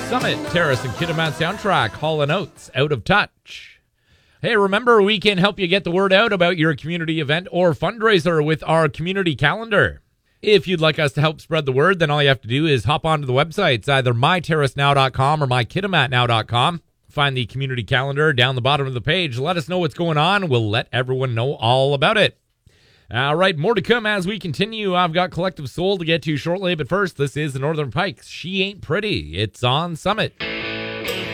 Summit, Terrace and Kitimat soundtrack, Hall & Oates, Out of Touch. Hey, remember, we can help you get the word out about your community event or fundraiser with our community calendar. If you'd like us to help spread the word, then all you have to do is hop onto the websites, either myterracenow.com or mykitimatnow.com. Find the community calendar down the bottom of the page. Let us know what's going on. We'll let everyone know all about it. All right, more to come as we continue. I've got Collective Soul to get to shortly, but first, this is the Northern Pikes. She Ain't Pretty. It's on Summit.